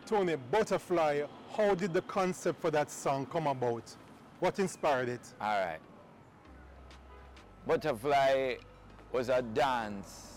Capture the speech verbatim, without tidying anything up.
Tony, Butterfly, how did the concept for that song come about? What inspired it? All right. Butterfly was a dance